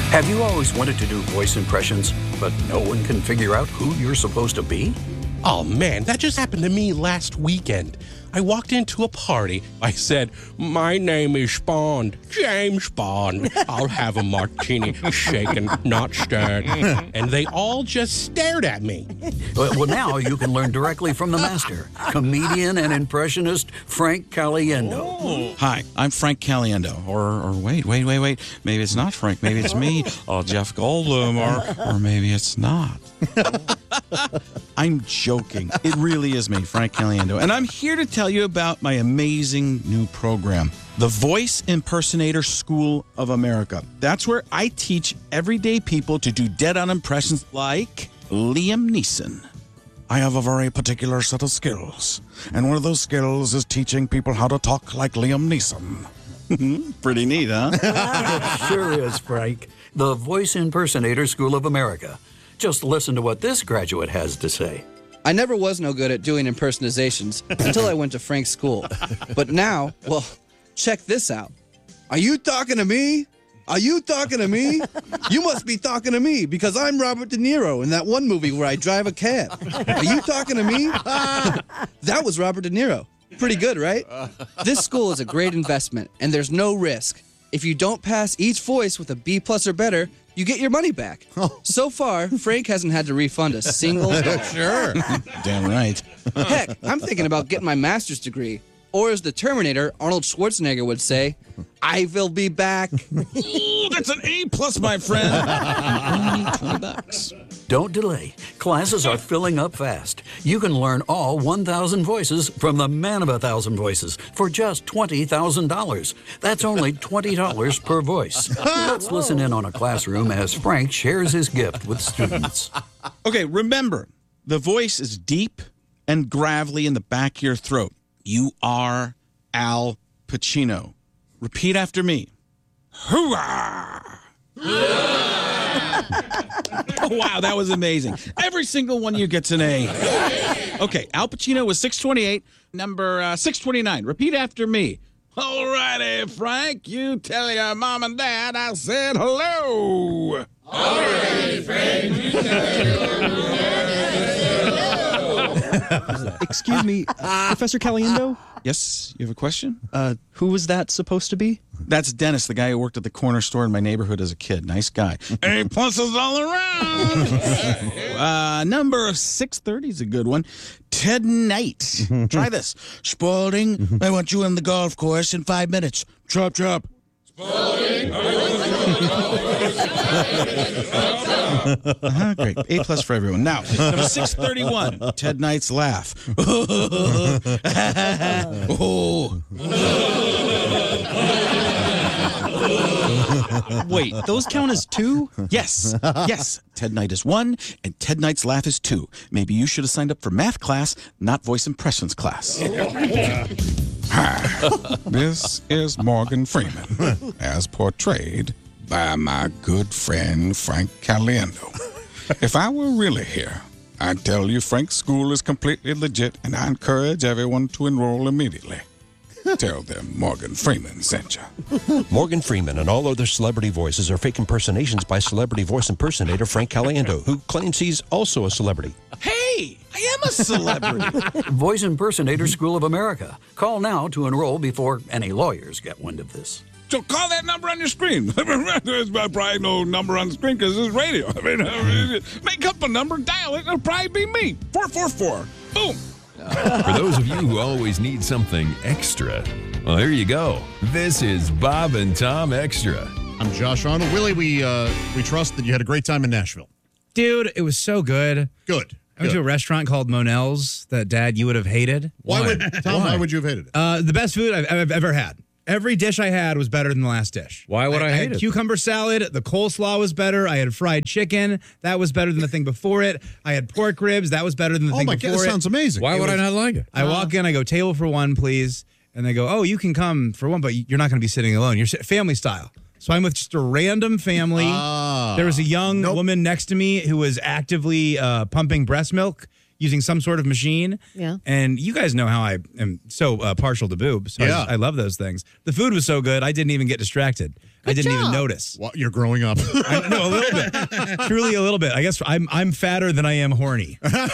Have you always wanted to do voice impressions, but no one can figure out who you're supposed to be? Oh, man, that just happened to me last weekend. I walked into a party. I said, "My name is Bond, James Bond. I'll have a martini, shaken, not stirred." And they all just stared at me. Well, now you can learn directly from the master, comedian and impressionist Frank Caliendo. Oh. Hi, I'm Frank Caliendo. Or wait. Maybe it's not Frank. Maybe it's me. Oh, Jeff Goldblum. Or maybe it's not. I'm joking. It really is me, Frank Caliendo. And I'm here to tell you about my amazing new program, the Voice Impersonator School of America. That's where I teach everyday people to do dead-on impressions like Liam Neeson. I have a very particular set of skills, and one of those skills is teaching people how to talk like Liam Neeson. Pretty neat, huh? It sure is, Frank. The Voice Impersonator School of America. Just listen to what this graduate has to say. I never was no good at doing impersonations until I went to Frank's school. But now, well, check this out. Are you talking to me? Are you talking to me? You must be talking to me because I'm Robert De Niro in that one movie where I drive a cab. Are you talking to me? That was Robert De Niro. Pretty good, right? This school is a great investment, and there's no risk. If you don't pass each voice with a B+ or better, you get your money back. So far, Frank hasn't had to refund a single dollar. Sure. Damn right. Heck, I'm thinking about getting my master's degree. Or as the Terminator, Arnold Schwarzenegger, would say, I will be back. Ooh, that's an A+, my friend. Only $20. Don't delay. Classes are filling up fast. You can learn all 1,000 voices from the man of 1,000 voices for just $20,000. That's only $20 per voice. Let's listen in on a classroom as Frank shares his gift with students. Okay, remember, the voice is deep and gravelly in the back of your throat. You are Al Pacino. Repeat after me. Hoorah! Oh, wow, that was amazing. Every single one of you gets an A. Okay, Al Pacino was 628, number 629. Repeat after me. All righty, Frank, you tell your mom and dad I said hello. All righty, Frank, you tell your mom and dad. Excuse me, Professor Caliendo? Yes, you have a question? Who was that supposed to be? That's Dennis, the guy who worked at the corner store in my neighborhood as a kid. Nice guy. A pluses all around. Number 630 is a good one. Ted Knight. Try this. Spalding, I want you on the golf course in 5 minutes. Chop, chop. Spalding, great. A+ for everyone. Now, number 631, Ted Knight's laugh. Wait, those count as 2? Yes. Ted Knight is 1, and Ted Knight's laugh is 2. Maybe you should have signed up for math class, not voice impressions class. Hi, this is Morgan Freeman, as portrayed by my good friend Frank Caliendo. If I were really here, I'd tell you Frank's school is completely legit, and I encourage everyone to enroll immediately. Tell them Morgan Freeman sent you. Morgan Freeman and all other celebrity voices are fake impersonations by celebrity voice impersonator Frank Caliendo, who claims he's also a celebrity. Hey, I am a celebrity. Voice Impersonator School of America. Call now to enroll before any lawyers get wind of this. So call that number on your screen. There's probably no number on the screen because it's radio. I mean, make up a number, dial it, it'll probably be me. 444. Boom. For those of you who always need something extra, well, here you go. This is Bob and Tom Extra. I'm Josh Arnold. Willie, we trust that you had a great time in Nashville. Dude, it was so good. Good. I went to a restaurant called Monell's that, Dad, you would have hated. Why would you have hated it? The best food I've ever had. Every dish I had was better than the last dish. Why would I hate had it? Cucumber salad. The coleslaw was better. I had fried chicken. That was better than the thing before it. I had pork ribs. That was better than the thing before it. Oh, my God, that sounds amazing. Why would I not like it? I walk in, I go, table for one, please. And they go, oh, you can come for one, but you're not going to be sitting alone. You're family style. So I'm with just a random family. There was a young woman next to me who was actively pumping breast milk using some sort of machine. Yeah. And you guys know how I am so partial to boobs. So I love those things. The food was so good, I didn't even get distracted. I didn't even job. notice. Well, you're growing up. No, a little bit. Truly a little bit. I guess I'm fatter than I am horny.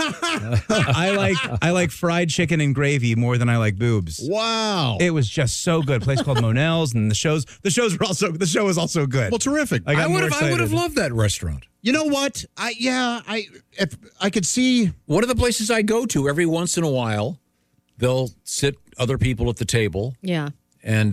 I like fried chicken and gravy more than I like boobs. Wow. It was just so good. A place called Monell's, and the show was also good. Well, terrific. I would have loved that restaurant. You know what? If I could see. One of the places I go to every once in a while, they'll sit other people at the table. Yeah. And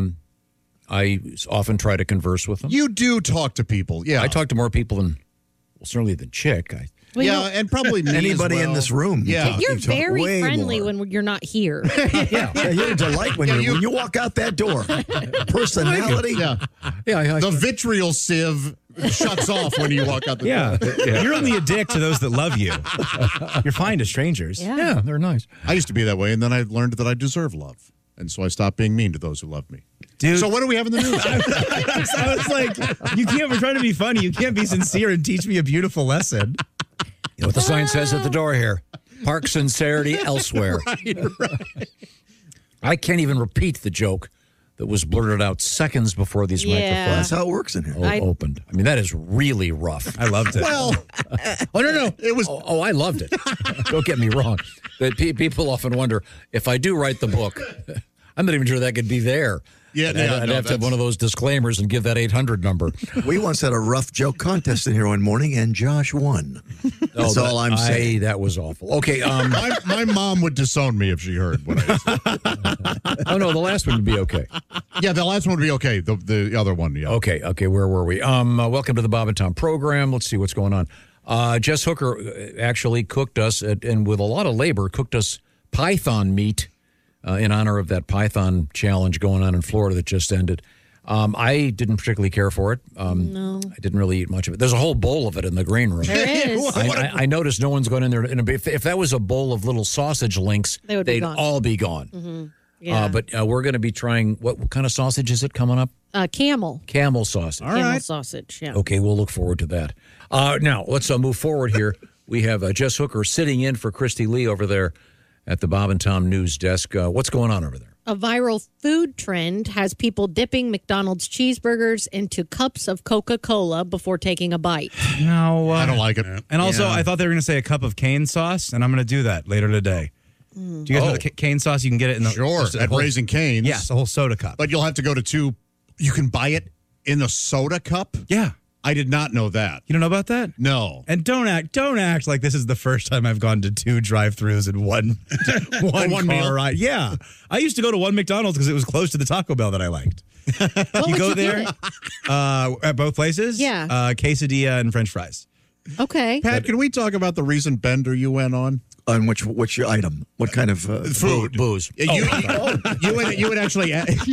I often try to converse with them. You do talk to people. Yeah. I talk to more people certainly than Chick. And probably me anybody as well. in this room. Yeah. You're You talk very way friendly more. when you're not here. Yeah, you're a delight when you walk out that door. Personality. Yeah. The vitriol sieve shuts off when you walk out the door. You're only a dick to those that love you. You're fine to strangers. Yeah. They're nice. I used to be that way, and then I learned that I deserve love. And so I stopped being mean to those who love me. Dude. So what do we have in the news? I was like, we're trying to be funny. You can't be sincere and teach me a beautiful lesson. You know what the sign says at the door here? Park sincerity elsewhere. Right. I can't even repeat the joke that was blurted out seconds before these microphones That's how it works in here. opened. I mean, that is really rough. I loved it. Well, no. It was. Oh, I loved it. Don't get me wrong. But people often wonder, if I do write the book, I'm not even sure that could be there. Yeah, I'd have to have one of those disclaimers and give that 800 number. We once had a rough joke contest in here one morning, and Josh won. That's all I'm saying. That was awful. Okay. My mom would disown me if she heard what I said. Oh, no, the last one would be okay. Yeah, the last one would be okay. The other one, yeah. Okay, where were we? Welcome to the Bob and Tom program. Let's see what's going on. Jess Hooker actually cooked us, and with a lot of labor, cooked us python meat in honor of that Python challenge going on in Florida that just ended. I didn't particularly care for it. No. I didn't really eat much of it. There's a whole bowl of it in the green room. There is. I noticed no one's going in there. If that was a bowl of little sausage links, they'd all be gone. Mm-hmm. Yeah. But we're going to be trying, what kind of sausage is it coming up? Camel. Camel sausage. Camel sausage, yeah. Okay, we'll look forward to that. Now, let's move forward here. We have Jess Hooker sitting in for Christy Lee over there at the Bob and Tom news desk. What's going on over there? A viral food trend has people dipping McDonald's cheeseburgers into cups of Coca-Cola before taking a bite. No. I don't like it. And also, I thought they were going to say a cup of cane sauce, and I'm going to do that later today. Do you guys know the cane sauce? You can get it in the... Sure, at Raising Cane's. Yes, a whole soda cup. But you'll have to go to two... You can buy it in the soda cup? Yeah. I did not know that. You don't know about that? No. And don't act like this is the first time I've gone to two drive-thrus in one car meal ride. Yeah. I used to go to one McDonald's because it was close to the Taco Bell that I liked. What you go would there at both places? Yeah. Quesadilla and French fries. Okay. Pat, can we talk about the recent bender you went on? On which item? What kind of food? Booze. You had actually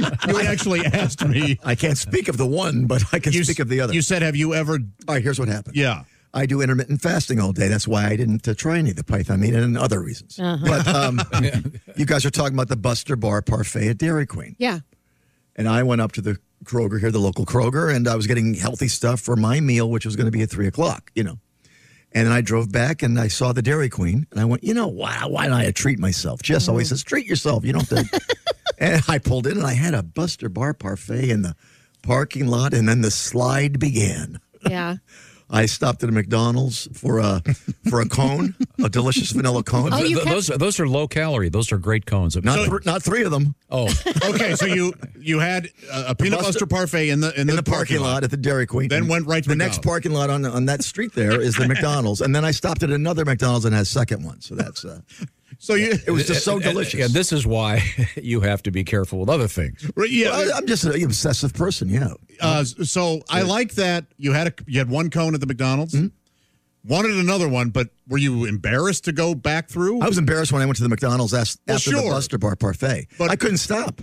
asked me. I can't speak of the one, but I can speak of the other. You said, "Have you ever?" All right, here's what happened. Yeah, I do intermittent fasting all day. That's why I didn't try any of the Python meat and other reasons. But you guys are talking about the Buster Bar Parfait at Dairy Queen. Yeah. And I went up to the Kroger here, the local Kroger, and I was getting healthy stuff for my meal, which was going to be at 3:00, And then I drove back and I saw the Dairy Queen, and I went, why don't I treat myself? Jess always says, treat yourself. You don't have to. And I pulled in and I had a Buster Bar Parfait in the parking lot, and then the slide began. Yeah. I stopped at a McDonald's for a cone, a delicious vanilla cone. Those are low calorie. Those are great cones. Not three of them. Oh, okay. So you had a peanut buster parfait in the parking lot at the Dairy Queen. Then went right to the next parking lot on that street. There is the McDonald's, and then I stopped at another McDonald's and had a second one. So that's. It was just so delicious. Yeah, this is why you have to be careful with other things. Yeah, well, I'm just an obsessive person. Yeah. So I like that you had one cone at the McDonald's. Mm-hmm. Wanted another one, but were you embarrassed to go back through? I was embarrassed when I went to the McDonald's after the Buster Bar Parfait. But I couldn't stop.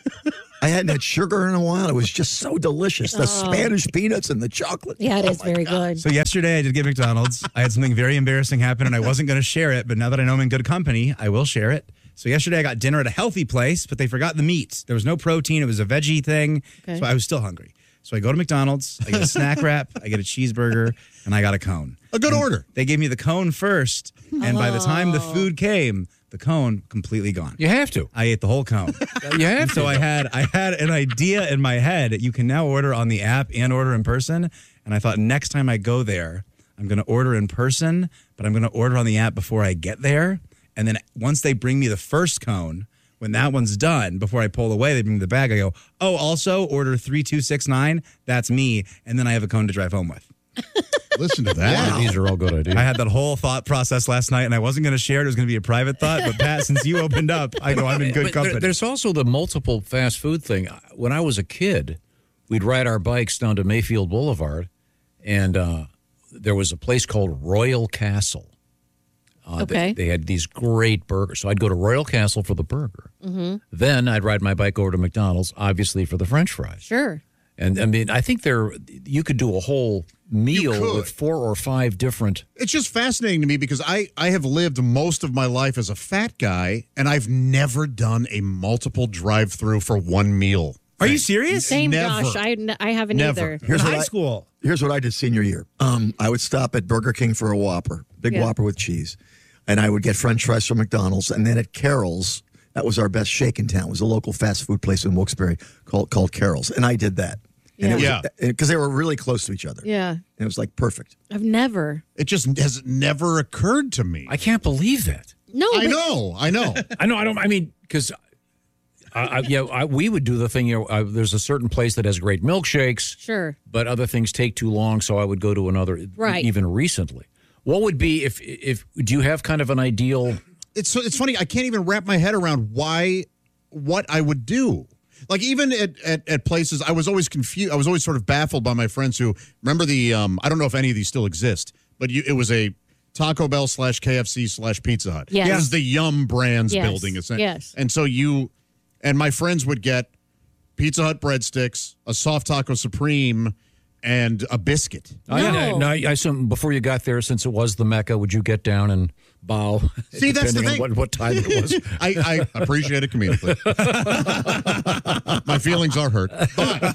I hadn't had sugar in a while. It was just so delicious. The Spanish peanuts and the chocolate. Yeah, it is very good. So yesterday I did get McDonald's. I had something very embarrassing happen, and I wasn't going to share it. But now that I know I'm in good company, I will share it. So yesterday I got dinner at a healthy place, but they forgot the meat. There was no protein. It was a veggie thing. Okay. So I was still hungry. So I go to McDonald's. I get a snack wrap. I get a cheeseburger, and I got a cone. A good order. They gave me the cone first, and by the time the food came, The cone completely gone. You have to. I ate the whole cone. You have to. So I had an idea in my head. You can now order on the app and order in person. And I thought next time I go there, I'm going to order in person, but I'm going to order on the app before I get there. And then once they bring me the first cone, when that one's done, before I pull away, they bring me the bag. I go, oh, also order 3269. That's me. And then I have a cone to drive home with. Listen to that. Wow. These are all good ideas. I had that whole thought process last night, and I wasn't going to share it. It was going to be a private thought. But Pat, since you opened up, I know I'm in good company. There's also the multiple fast food thing. When I was a kid, we'd ride our bikes down to Mayfield Boulevard, and there was a place called Royal Castle. Okay. They had these great burgers. So I'd go to Royal Castle for the burger. Mm-hmm. Then I'd ride my bike over to McDonald's, obviously for the French fries. Sure. And I mean, I think you could do a whole meal with 4 or 5 different. It's just fascinating to me because I have lived most of my life as a fat guy, and I've never done a multiple drive-through for one meal. Are you serious? Same, Never. Josh. I haven't Never. either. Here's high school. Here's what I did senior year. I would stop at Burger King for a Whopper, big Whopper with cheese. And I would get French fries from McDonald's. And then at Carol's, that was our best shake in town. It was a local fast food place in Wilkes-Barre called Carol's. And I did that. And because they were really close to each other. Yeah. And it was like perfect. I've never. It just has never occurred to me. I can't believe that. No. I know. I know. I mean, because we would do the thing. There's a certain place that has great milkshakes. Sure. But other things take too long, so I would go to another. Right. Even recently, what would be if do you have kind of an ideal? It's funny. I can't even wrap my head around what I would do. Like even at places, I was always confused. I was always sort of baffled by my friends who remember the. I don't know if any of these still exist, but it was a Taco Bell / KFC / Pizza Hut. Yes. It was the Yum Brands Yes. building. Yes. And so and my friends would get Pizza Hut breadsticks, a soft taco supreme, and a biscuit. Before you got there, since it was the Mecca, would you get down and bow? See, that's the thing. On what time it was. I appreciate it comedically. My feelings are hurt, but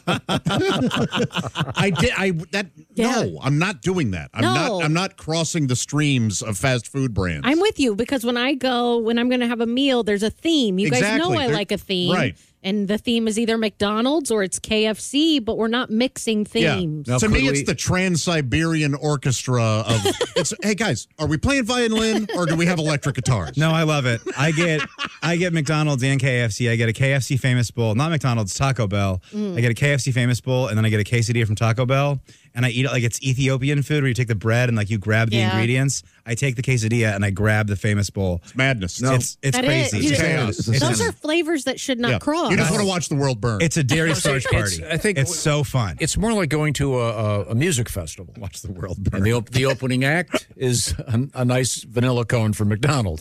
no, I'm not doing that. I'm not crossing the streams of fast food brands. I'm with you because when I'm going to have a meal, there's a theme. You guys know I like a theme. Right. And the theme is either McDonald's or it's KFC, but we're not mixing themes. Yeah. To me, it's the Trans-Siberian Orchestra of. Hey guys, are we playing violin or do we have electric guitars? No, I love it. I get McDonald's and KFC. I get a KFC Famous Bowl, not McDonald's, Taco Bell. I get a KFC Famous Bowl, and then I get a quesadilla from Taco Bell, and I eat it like it's Ethiopian food, where you take the bread and like you grab the ingredients. I take the quesadilla and I grab the Famous Bowl. It's madness. No, it's crazy. It's chaos. Those are flavors that should not cross. You just want to watch the world burn. It's a dairy starch party. I think it's so fun. It's more like going to a music festival. Watch the world burn. And the opening act is a nice vanilla cone from McDonald's.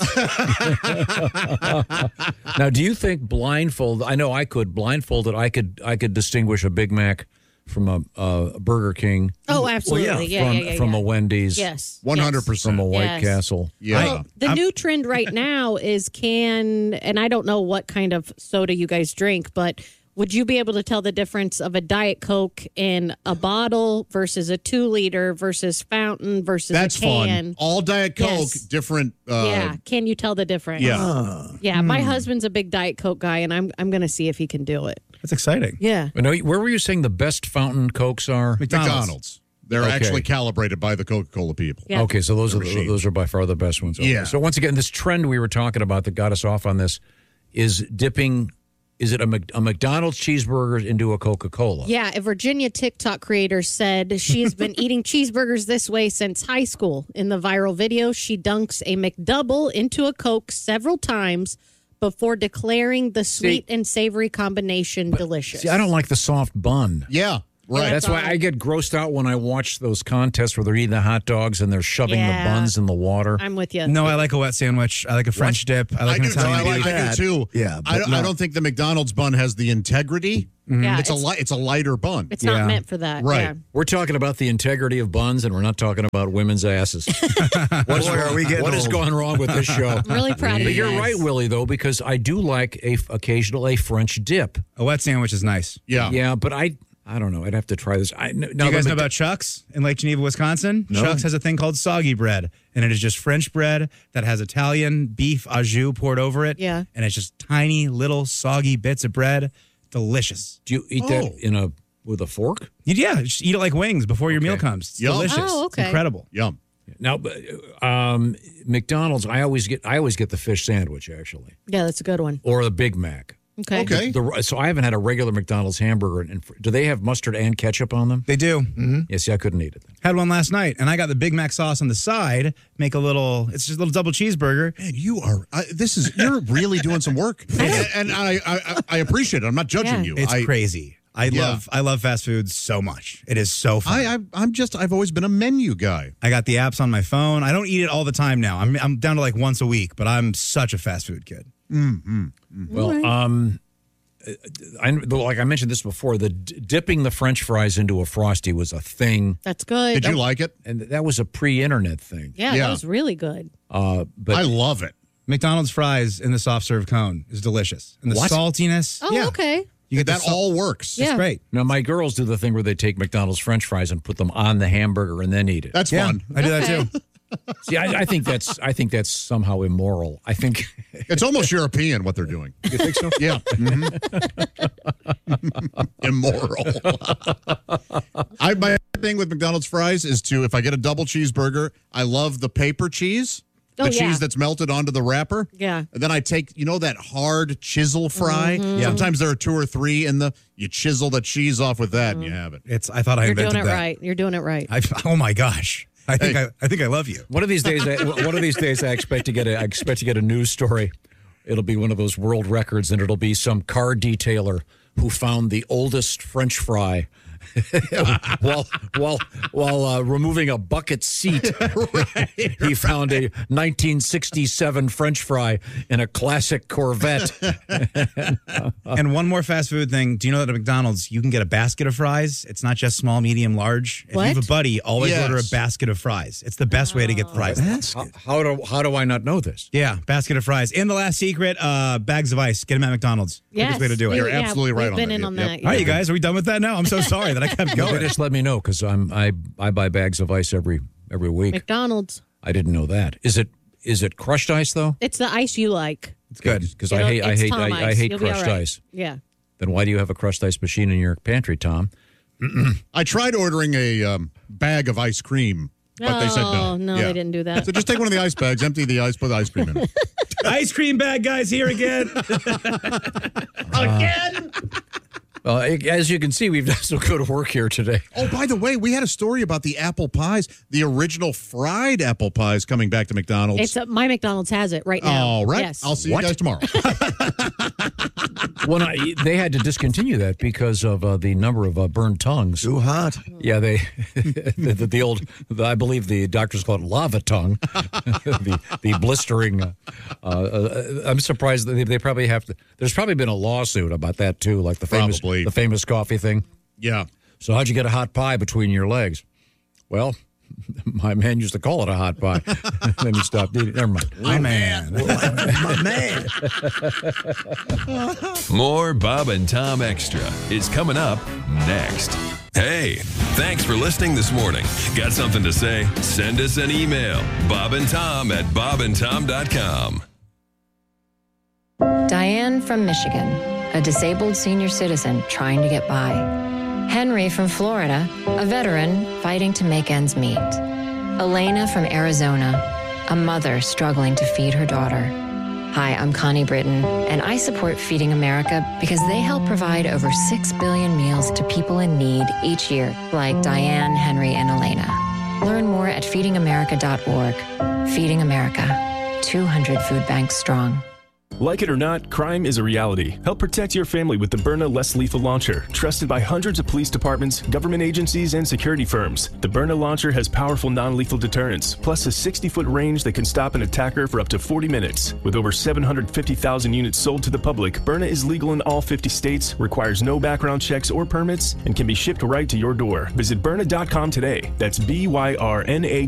Now, do you think blindfolded? I know I could blindfolded. I could distinguish a Big Mac from a Burger King. Oh, absolutely. From a Wendy's. Yes. 100%. From a White Castle. Yeah. Well, the new trend right now is and I don't know what kind of soda you guys drink, but would you be able to tell the difference of a Diet Coke in a bottle versus a 2-liter versus fountain versus That's a can? fun. All Diet Coke, Yes. different. Yeah. Can you tell the difference? Yeah. Yeah. My husband's a big Diet Coke guy, and I'm going to see if he can do it. That's exciting. Yeah. No, where were you saying the best fountain Cokes are? McDonald's. They're actually calibrated by the Coca-Cola people. Yeah. Okay, so those are by far the best ones. Okay. Yeah. So once again, this trend we were talking about that got us off on this is dipping. Is it a McDonald's cheeseburger into a Coca-Cola? Yeah, a Virginia TikTok creator said she's been eating cheeseburgers this way since high school. In the viral video, she dunks a McDouble into a Coke several times before declaring the sweet and savory combination delicious. See, I don't like the soft bun. Yeah. Right. That's why I get grossed out when I watch those contests where they're eating the hot dogs and they're shoving the buns in the water. I'm with you. No, I like a wet sandwich. I like a French dip. I like an Italian beef. I do too. Yeah, I don't think the McDonald's bun has the integrity. Yeah, it's a lighter bun. It's not meant for that. Right. Yeah. We're talking about the integrity of buns, and we're not talking about women's asses. What is going wrong with this show? I'm really proud of you. But you're guys. right, Willie, though, because I do like occasional French dip. A wet sandwich is nice. Yeah. Yeah, but I don't know. I'd have to try this. Do you guys know about Chuck's in Lake Geneva, Wisconsin? No. Chuck's has a thing called soggy bread, and it is just French bread that has Italian beef au jus poured over it. Yeah. And it's just tiny little soggy bits of bread. Delicious. Do you eat that with a fork? Yeah, just eat it like wings before your meal comes. It's delicious. Oh, okay. It's incredible. Yum. Now, McDonald's, I always get the fish sandwich actually, Yeah, that's a good one. or the Big Mac. Okay. So I haven't had a regular McDonald's hamburger. And do they have mustard and ketchup on them? They do. Mm-hmm. Yeah, see, I couldn't eat it. Had one last night, and I got the Big Mac sauce on the side. It's just a little double cheeseburger. Man, you're really doing some work. And I appreciate it. I'm not judging you. It's crazy. I love fast food so much. It is so fun. I've always been a menu guy. I got the apps on my phone. I don't eat it all the time now. I'm down to like once a week, but I'm such a fast food kid. Mm-hmm. Well, like I mentioned this before, the dipping the French fries into a Frosty was a thing. That's good. Did you like it? And that was a pre-internet thing. Yeah, that was really good. But I love it. McDonald's fries in the soft serve cone is delicious, and the saltiness. Oh, okay. You get that all works. Yeah. It's great. Now my girls do the thing where they take McDonald's French fries and put them on the hamburger and then eat it. That's fun. I do that too. See, I think that's somehow immoral. I think it's almost European what they're doing. You think so? Yeah. Immoral. My thing with McDonald's fries is if I get a double cheeseburger, I love the paper cheese. The cheese that's melted onto the wrapper. Yeah. And then I take, that hard chisel fry. Mm-hmm. Yeah. Sometimes there are 2 or 3 you chisel the cheese off with that and you have it. I thought I You're invented doing it that. right. You're doing it right. Oh my gosh. I think I love you. One of these days, I expect to get a news story. It'll be one of those world records, and it'll be some car detailer who found the oldest French fry while removing a bucket seat. He found a 1967 French fry in a classic Corvette. And one more fast food thing. Do you know that at McDonald's you can get a basket of fries? It's not just small, medium, large. If you have a buddy, always order a basket of fries. It's the best way to get fries. How do I not know this? Yeah, basket of fries. And the last secret, bags of ice. Get them at McDonald's. Yes. Quickest way to do it. You're absolutely right on that. We've been in on that. All right, you guys, are we done with that now? I'm so sorry that I kept going. Just let me know because I buy bags of ice every week. McDonald's. I didn't know that. Is it crushed ice though? It's the ice you like. It's good because I hate crushed ice. Yeah. Then why do you have a crushed ice machine in your pantry, Tom? I tried ordering a bag of ice cream, but they said no. No, they didn't do that. So just take one of the ice bags, empty the ice, put the ice cream in it. Ice cream bag guys here again. Again? Well, as you can see, we've done some good work here today. Oh, by the way, we had a story about the apple pies, the original fried apple pies coming back to McDonald's. My McDonald's has it right now. All right. Yes. I'll see you guys tomorrow. Well, they had to discontinue that because of the number of burned tongues. Too hot. Yeah, the old, I believe the doctors call it lava tongue, the blistering. I'm surprised that they probably have to. There's probably been a lawsuit about that too, like the famous coffee thing. Yeah. So how'd you get a hot pie between your legs? Well, my man used to call it a hot pie. Then he stopped eating. Never mind. My man. My man. More Bob and Tom Extra is coming up next. Hey, thanks for listening this morning. Got something to say? Send us an email. bobandtom@bobandtom.com. Diane from Michigan, a disabled senior citizen trying to get by. Henry from Florida, a veteran fighting to make ends meet. Elena from Arizona, a mother struggling to feed her daughter. Hi, I'm Connie Britton, and I support Feeding America because they help provide over 6 billion meals to people in need each year, like Diane, Henry, and Elena. Learn more at feedingamerica.org. Feeding America, 200 food banks strong. Like it or not, crime is a reality. Help protect your family with the Byrna Less Lethal Launcher, trusted by hundreds of police departments, government agencies, and security firms. The Byrna launcher has powerful non-lethal deterrence, plus a 60-foot range that can stop an attacker for up to 40 minutes. With over 750,000 units sold to the public, Byrna is legal in all 50 states, requires no background checks or permits, and can be shipped right to your door. Visit Byrna.com today. That's BYRNA.